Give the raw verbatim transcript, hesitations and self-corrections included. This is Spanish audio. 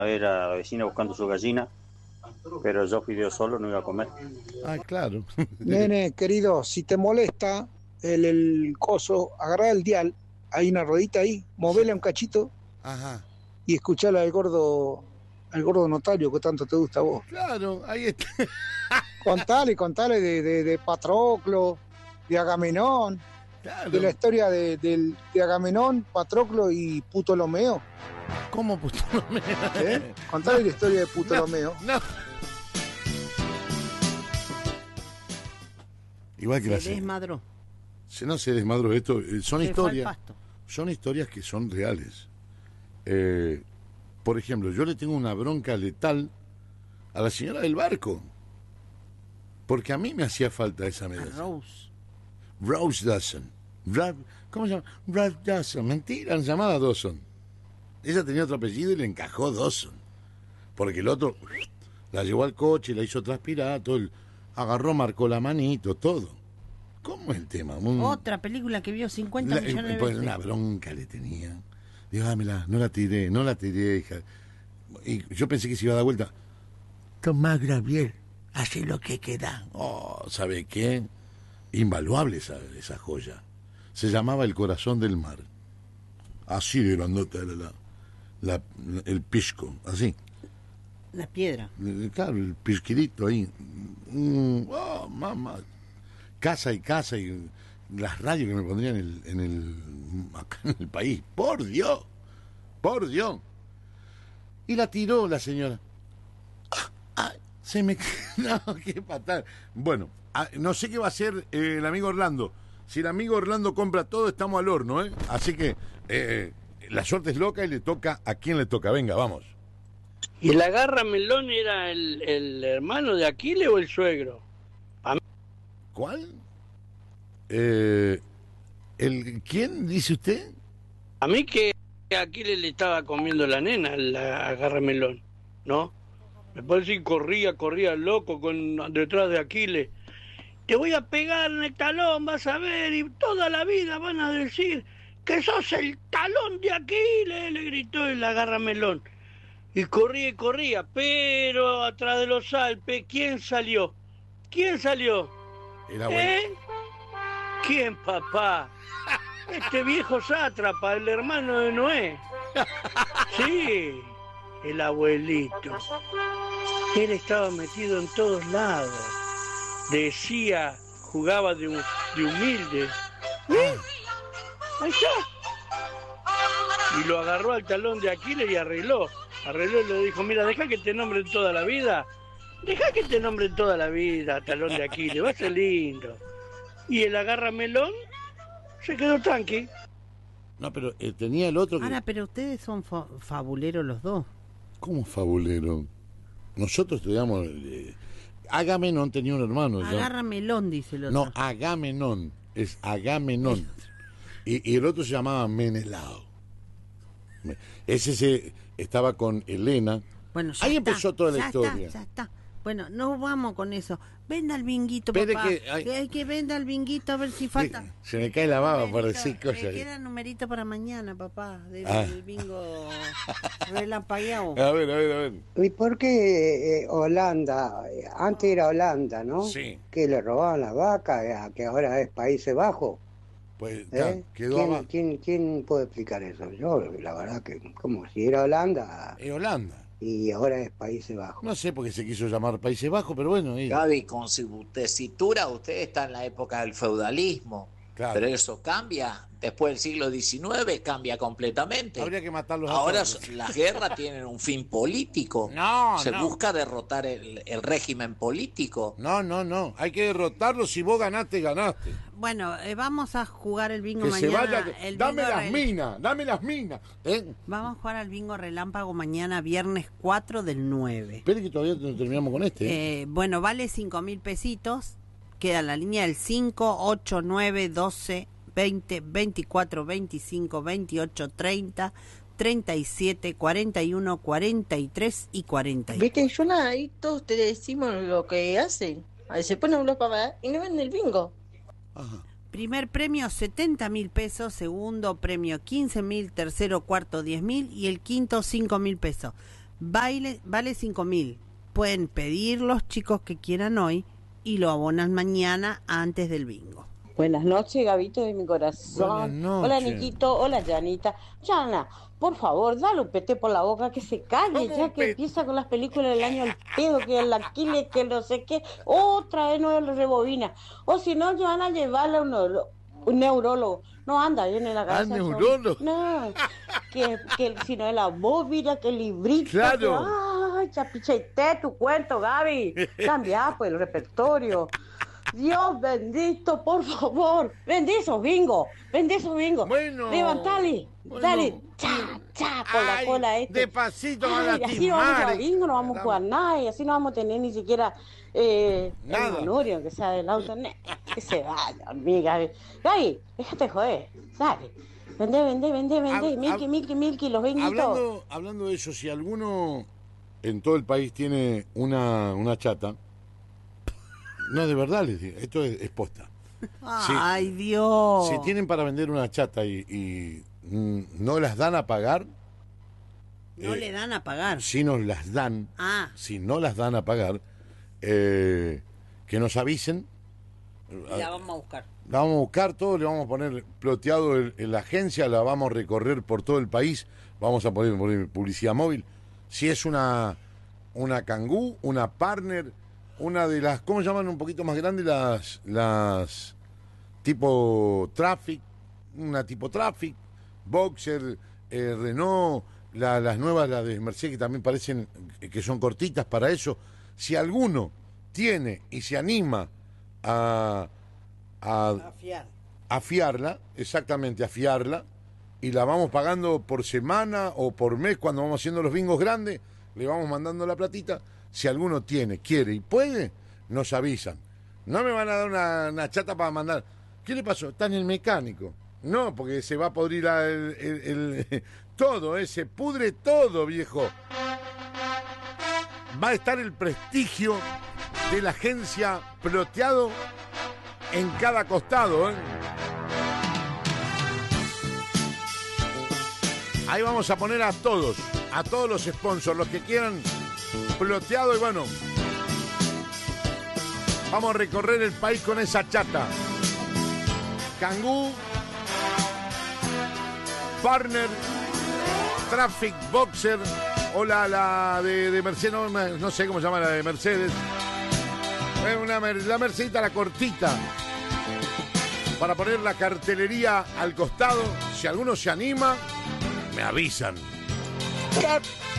ver a la vecina buscando su gallina, pero yo fui yo solo, no iba a comer. Ah, claro. Nene, querido, si te molesta el, el coso, agarrá el dial, hay una ruedita ahí, movela un cachito Ajá. y escuchala al gordo, al gordo notario que tanto te gusta a vos. Claro, ahí está. Contale, contale de, de, de Patroclo, de Agamenón, Claro. de la historia de, de, de Agamenón, Patroclo y Ptolomeo. ¿Cómo Ptolomeo? ¿Eh? Contale la historia de Ptolomeo. No, no. Igual que la Se serie. desmadró. Se no se desmadró esto. eh, Son Se fue al historias. pasto. Son historias que son reales. Eh, por ejemplo, yo le tengo una bronca letal a la señora del barco. Porque a mí me hacía falta esa A medalla. Rose. Rose Dawson. Ra- ¿Cómo se llama? Rose Dawson. Mentira, se llamaba Dawson. Ella tenía otro apellido y le encajó Dawson. Porque el otro la llevó al coche, la hizo transpirar, todo el- agarró, marcó la manito, todo. ¿Cómo es el tema? Un- Otra película que vio cincuenta la- millones de pues, veces. una bronca le tenía. Digo, dámela, no la tiré, no la tiré, hija. Y yo pensé que se iba a dar vuelta. Tomás Gravier, hace lo que queda. Oh, ¿sabe qué? Invaluable esa, esa joya. Se llamaba El Corazón del Mar. Así de grandota era la, la, el pisco, así. La piedra. Eh, Claro, el pisquirito ahí. Mm, oh, mamá. Casa y casa y las radios que me pondrían en el, en el acá en el país. Por Dios, por Dios. Y la tiró la señora. Ah, ah, se me no, qué fatal. Bueno, ah, no sé qué va a hacer eh, el amigo Orlando. Si el amigo Orlando compra todo, estamos al horno, ¿eh? Así que eh, la suerte es loca y le toca a quien le toca. Venga, vamos. ¿Y el agarra melón era el, el hermano de Aquiles o el suegro? ¿Cuál? Eh, el, ¿Quién dice usted? A mí que Aquiles le estaba comiendo la nena, la agarra melón, ¿no? Me parece que corría, corría loco con detrás de Aquiles. Te voy a pegar en el talón, vas a ver, y toda la vida van a decir que sos el talón de Aquiles, le gritó el agarra melón. Y corría y corría, pero atrás de los Alpes, ¿quién salió? ¿Quién salió? El abuelo. ¿Eh? ¿Quién, papá? Este viejo sátrapa, el hermano de Noé. Sí, el abuelito. Él estaba metido en todos lados. Decía, jugaba de, hu- de humilde. ¿Eh? Ahí está. Y lo agarró al talón de Aquiles y arregló. Arregló y le dijo, mira, deja que te nombren toda la vida. Deja que te nombren toda la vida, talón de Aquiles, va a ser lindo. Y el agarra melón se quedó tranqui. No, pero eh, tenía el otro que... Ahora, pero ustedes son fa- fabuleros los dos. ¿Cómo fabulero? Nosotros estudiamos... Eh, Agamenón tenía un hermano. ¿ya? Agarra melón, dice el otro. No, Agamenón. Es Agamenón. Y, y el otro se llamaba Menelao. Me- Ese se estaba con Helena. Bueno, ya Ahí está, empezó toda la ya historia. Está, ya está. Bueno, no vamos con eso. Venda el binguito, Espere papá. que hay- Que hay que venda el binguito a ver si falta. Se me cae la baba por Numerito, decir cosas. Me queda numerito para mañana, papá. Del Ah. del bingo relampagueado. A ver, a ver, a ver. ¿Y por qué eh, Holanda? eh, Antes era Holanda, ¿no? Sí. Que le robaban las vacas, eh, a que ahora es Países Bajos. Pues ¿eh? claro, quedó ¿Quién, abajo. quién, quién puede explicar eso? Yo, la verdad que, como si era Holanda En Holanda. y ahora es Países Bajos. No sé por qué se quiso llamar Países Bajos, pero bueno. eh, Gaby, con su tesitura usted está en la época del feudalismo, Claro. pero eso cambia. Después del siglo diecinueve cambia completamente. Habría que matarlos a Ahora todos. las guerras tienen un fin político. No, Se no. busca derrotar el, el régimen político. No, no, no. Hay que derrotarlos. Si vos ganaste, ganaste. Bueno, eh, vamos a jugar el bingo Que se mañana. vaya. el Dame bingo las rel- minas, dame las minas. ¿Eh? Vamos a jugar al bingo relámpago mañana, viernes cuatro del nueve. Espere que todavía no terminamos con este. ¿eh? Eh, bueno, vale cinco mil pesitos. Queda la línea del cinco, ocho, nueve, doce, veinte, veinticuatro, veinticinco, veintiocho, treinta, treinta y siete, cuarenta y uno, cuarenta y tres y cuarenta y cuatro. Viste, yo nada, ahí todos te decimos lo que hacen. Ahí se ponen los papás y no ven el bingo. Ajá. Primer premio setenta mil pesos, segundo premio quince mil, tercero, cuarto diez mil y el quinto cinco mil pesos. Baile, vale cinco mil. Pueden pedir los chicos que quieran hoy y lo abonan mañana antes del bingo. Buenas noches, Gabito de mi corazón. Hola, Niquito. Hola, Yanita. Yana, por favor, dale un pete por la boca, que se calle, ya que empieza con las películas del año el pedo, que el Aquiles, que no sé qué. Otra vez no lo rebobina. O si no, ya van a llevarle a un, neuro, un neurólogo. No anda bien en la cabeza. ¿Al neurólogo? No, que, que si no es la bóvida, que el librito. Claro. Que, ay, chapicheté tu cuento, Gaby. Cambia, pues, el repertorio. Dios bendito, por favor. Vendí esos bingo. Vendí esos bingo. Bueno. Levantale. Bueno. Dale. Cha, cha, por la Ay, cola este. Despacito, van a Ay, así no vamos a timar. bingo, no vamos a jugar nada. Y así no vamos a tener ni siquiera eh, Nada. el manurio, que sea del auto. Ne, que se vaya, amiga. Gaby, déjate joder. Dale. Vende, vende, vende, vende. Hab- Milky, hab- Milky, Milky, los binguitos. Hablando, hablando de eso, si alguno en todo el país tiene una, una chata, no, de verdad les digo, esto es, es posta. Ay, Dios. Si tienen para vender una chata y, y, mm, no las dan a pagar, No eh, le dan a pagar. si nos las dan, Ah, si no las dan a pagar, eh, que nos avisen. y la vamos a buscar. La vamos a buscar todo, le vamos a poner ploteado en, en la agencia, la vamos a recorrer por todo el país, vamos a poner, poner publicidad móvil. Si es una una Kangoo, una Partner, una de las, ¿cómo se llaman un poquito más grandes? Las las tipo Traffic, una tipo Traffic, Boxer, eh, Renault, la- las nuevas, las de Mercedes, que también parecen que son cortitas para eso. Si alguno tiene y se anima a a Afiar. afiarla, exactamente, afiarla, y la vamos pagando por semana o por mes cuando vamos haciendo los bingos grandes, le vamos mandando la platita. Si alguno tiene, quiere y puede, nos avisan. No me van a dar una, una chata para mandar. ¿Qué le pasó? Está en el mecánico. No, porque se va a podrir la- el, el- el- todo, eh, se pudre todo, viejo. Va a estar el prestigio de la agencia ploteado en cada costado, ¿eh? Ahí vamos a poner a todos, a todos los sponsors, los que quieran ploteado, y bueno, vamos a recorrer el país con esa chata. Kangoo, Partner, Traffic, Boxer, o la, la de, de Mercedes, no, no sé cómo se llama la de Mercedes. Es una, mer- la Mercedita, la cortita, para poner la cartelería al costado. Si alguno se anima, me avisan.